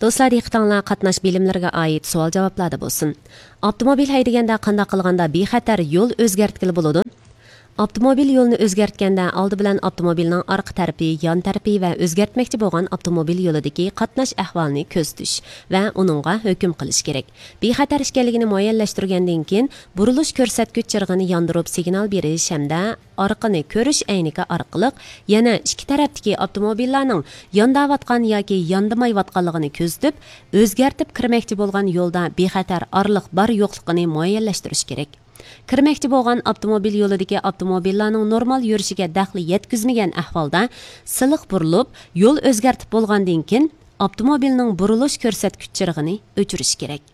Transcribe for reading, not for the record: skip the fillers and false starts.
Do'stlar, diqqətinizə qatnaş bilimlərə aid savol-javoblarda bo'lsin. Avtomobil haydaganda qanday qilganda bexatar yo'l o'zgartkili bo'ladi? Avtomobil yo'lni o'zgartganda oldi bilan avtomobilning orqa tarafi, yon tarafi va o'zgartmoqchi bo'lgan avtomobil yo'lidagi qatnash ahvolini ko'zitish va uningga hukm qilish kerak. Bexatar ekanligini muayyanlashtirgandan keyin burilish ko'rsatgich chirg'ini yondirib signal berish hamda orqani ko'rish ayniki orqali yana ikki tarafdagi avtomobillarning yondayotgan yoki yondamayotganligini ko'zitib, o'zgartib kirmoqchi bo'lgan yo'lda bexatar orliq bor yo'qligini muayyanlashtirish kerak. Kirmoqchi bo'lgan avtomobil yo'lidagi avtomobillarning normal yurishiga daxli yetkazmagan ahvolda siliq burilib, yo'l o'zgartib bo'lgandan keyin avtomobilning burilish ko'rsatgich chirg'ini o'chirish kerak.